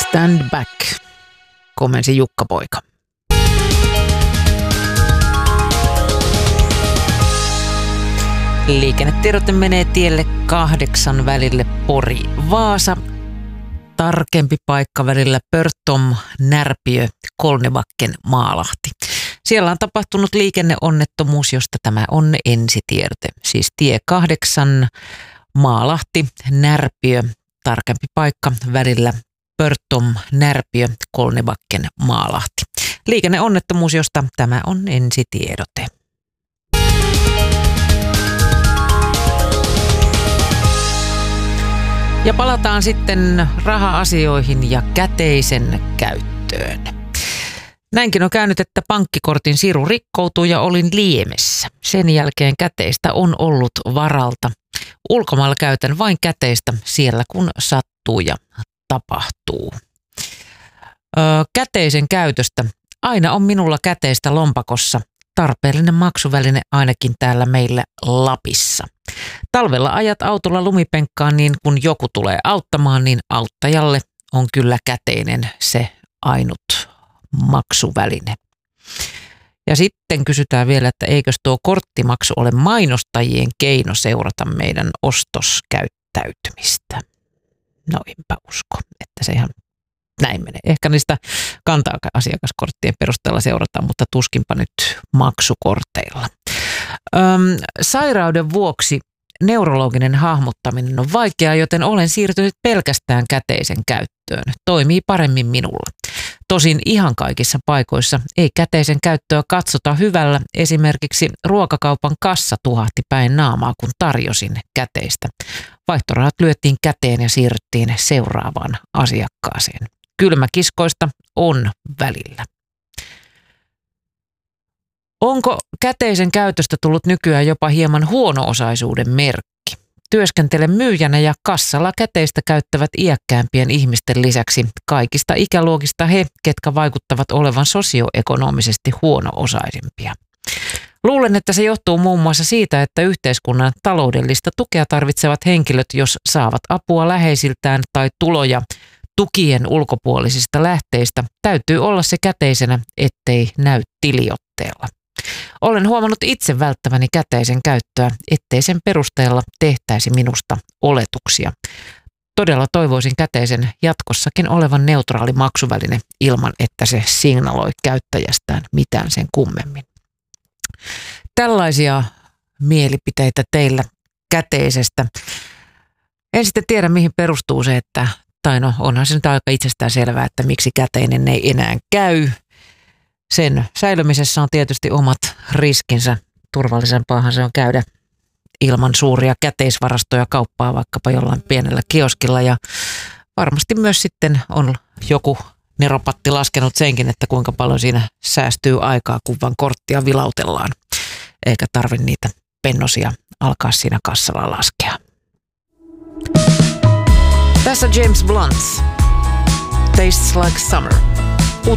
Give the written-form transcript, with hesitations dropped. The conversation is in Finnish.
Stand back, komensi Jukka-poika. Liikennetiedote menee tielle 8 välille Pori-Vaasa. Tarkempi paikka välillä Pörtom, Närpiö, Kolnebacken, Maalahti. Siellä on tapahtunut liikenneonnettomuus, josta tämä on ensitiedote. Siis tie 8, Maalahti, Närpiö, tarkempi paikka välillä Pörtom, Närpiö, Kolnebacken, Maalahti. Liikenneonnettomuus, josta tämä on ensitiedote. Ja palataan sitten raha-asioihin ja käteisen käyttöön. Näinkin on käynyt, että pankkikortin siru rikkoutui ja olin liemessä. Sen jälkeen käteistä on ollut varalta. Ulkomailla käytän vain käteistä siellä, kun sattuu ja tapahtuu. Käteisen käytöstä. Aina on minulla käteistä lompakossa. Tarpeellinen maksuväline ainakin täällä meillä Lapissa. Talvella ajat autolla lumipenkkaan, niin kun joku tulee auttamaan, niin auttajalle on kyllä käteinen se ainut maksuväline. Ja sitten kysytään vielä, että eikös tuo korttimaksu ole mainostajien keino seurata meidän ostoskäyttäytymistä. No enpä usko, että se ihan näin menee. Ehkä niistä kanta-asiakaskorttien perusteella seurataan, mutta tuskinpa nyt maksukorteilla. Sairauden vuoksi neurologinen hahmottaminen on vaikeaa, joten olen siirtynyt pelkästään käteisen käyttöön. Toimii paremmin minulla. Tosin ihan kaikissa paikoissa ei käteisen käyttöä katsota hyvällä. Esimerkiksi ruokakaupan kassa tuhahti päin naamaa, kun tarjosin käteistä. Vaihtorahat lyötiin käteen ja siirryttiin seuraavaan asiakkaaseen. Kylmäkiskoista on välillä. Onko käteisen käytöstä tullut nykyään jopa hieman huono-osaisuuden merkki? Työskentelen myyjänä ja kassalla käteistä käyttävät iäkkäämpien ihmisten lisäksi kaikista ikäluokista he, ketkä vaikuttavat olevan sosioekonomisesti huono-osaisimpia. Luulen, että se johtuu muun muassa siitä, että yhteiskunnan taloudellista tukea tarvitsevat henkilöt, jos saavat apua läheisiltään tai tuloja tukien ulkopuolisista lähteistä, täytyy olla se käteisenä, ettei näy tiliotteella. Olen huomannut itse välttäväni käteisen käyttöä, ettei sen perusteella tehtäisi minusta oletuksia. Todella toivoisin käteisen jatkossakin olevan neutraali maksuväline ilman, että se signaloi käyttäjästään mitään sen kummemmin. Tällaisia mielipiteitä teillä käteisestä. En sitten tiedä, mihin perustuu se, onhan se nyt aika itsestään selvää, että miksi käteinen ei enää käy. Sen säilymisessä on tietysti omat riskinsä. Turvallisempaahan se on käydä ilman suuria käteisvarastoja kauppaa vaikkapa jollain pienellä kioskilla. Ja varmasti myös sitten on joku neropatti laskenut senkin, että kuinka paljon siinä säästyy aikaa, kun vaan korttia vilautellaan. Eikä tarvitse niitä pennosia alkaa siinä kassalla laskea. Tässä James Blunt. Tastes like summer.